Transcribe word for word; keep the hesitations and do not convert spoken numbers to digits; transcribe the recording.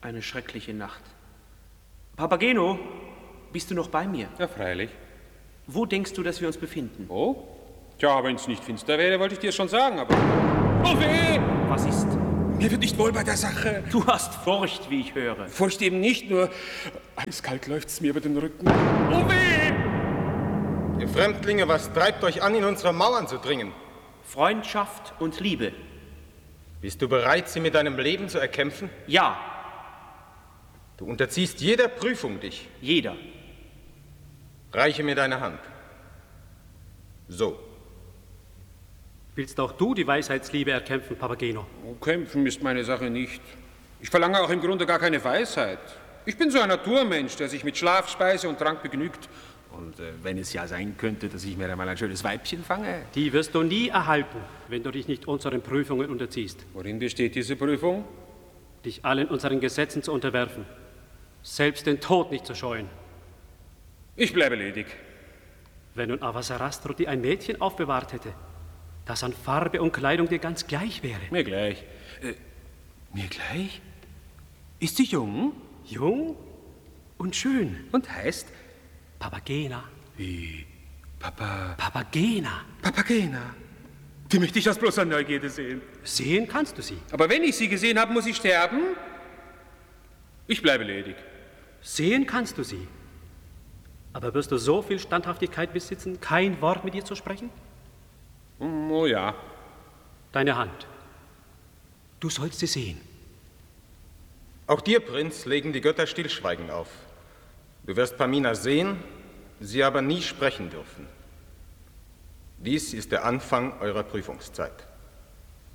Eine schreckliche Nacht. Papageno, bist du noch bei mir? Ja, freilich. Wo denkst du, dass wir uns befinden? Oh? Tja, wenn es nicht finster wäre, wollte ich dir schon sagen, aber... Oh weh! Was ist? Mir wird nicht wohl bei der Sache. Du hast Furcht, wie ich höre. Furcht eben nicht, nur eiskalt läuft's mir über den Rücken. Oh weh! Ihr Fremdlinge, was treibt euch an, in unsere Mauern zu dringen? Freundschaft und Liebe. Bist du bereit, sie mit deinem Leben zu erkämpfen? Ja. Du unterziehst jeder Prüfung dich. Jeder. Reiche mir deine Hand. So. Willst auch du die Weisheitsliebe erkämpfen, Papageno? Oh, kämpfen ist meine Sache nicht. Ich verlange auch im Grunde gar keine Weisheit. Ich bin so ein Naturmensch, der sich mit Schlaf, Speise und Trank begnügt. Und äh, wenn es ja sein könnte, dass ich mir einmal ein schönes Weibchen fange. Die wirst du nie erhalten, wenn du dich nicht unseren Prüfungen unterziehst. Worin besteht diese Prüfung? Dich allen unseren Gesetzen zu unterwerfen. Selbst den Tod nicht zu scheuen. Ich bleibe ledig. Wenn nun Avasarastro dir ein Mädchen aufbewahrt hätte, das an Farbe und Kleidung dir ganz gleich wäre. Mir gleich. Äh, mir gleich? Ist sie jung? Jung und schön. Und heißt? Papagena. Wie? Papa... Papagena. Papagena. Die möchte ich aus bloßer Neugierde sehen. Sehen kannst du sie. Aber wenn ich sie gesehen habe, muss ich sterben? Ich bleibe ledig. Sehen kannst du sie. Aber wirst du so viel Standhaftigkeit besitzen, kein Wort mit ihr zu sprechen? Oh ja. Deine Hand. Du sollst sie sehen. Auch dir, Prinz, legen die Götter Stillschweigen auf. Du wirst Pamina sehen, sie aber nie sprechen dürfen. Dies ist der Anfang eurer Prüfungszeit.